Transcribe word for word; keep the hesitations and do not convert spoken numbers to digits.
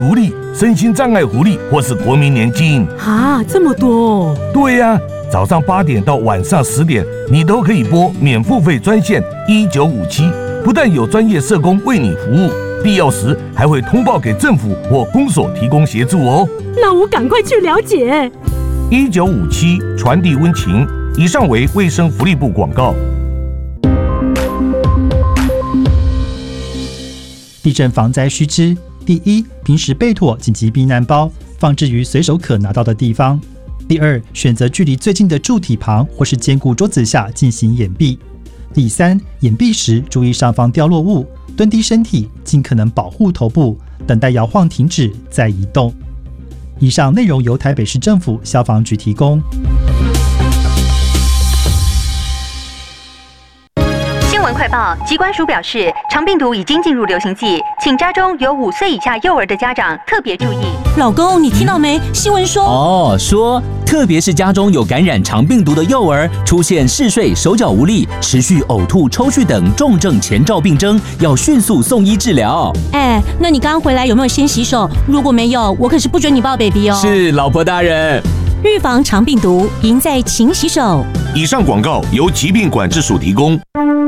福利、身心障碍福利或是国民年金啊，这么多哦！ 对呀、啊，早上八点到晚上十点，你都可以拨免付费专线一九五七，不但有专业社工为你服务，必要时还会通报给政府或公所提供协助哦。 那我赶快去了解。 一九五七传递温情，以上为卫生福利部广告。 地震防灾须知：第一，平时备妥紧急避难包，放置于随手可拿到的地方。第二，选择距离最近的柱体旁或是坚固桌子下进行掩蔽。第三，掩蔽时注意上方掉落物，蹲低身体，尽可能保护头部，等待摇晃停止再移动。以上内容由台北市政府消防局提供。 新闻快报：疾管署表示，肠病毒已经进入流行季，请家中有五岁以下幼儿的家长特别注意。 老公，你听到没？新闻说哦，说特别是家中有感染肠病毒的幼儿，出现嗜睡、手脚无力、持续呕吐、抽搐等重症前兆病征，要迅速送医治疗。 哎，那你刚回来有没有先洗手？如果没有，我可是不准你抱 baby 哦。 是，老婆大人。 预防肠病毒，赢在勤洗手。 以上广告由疾病管制署提供。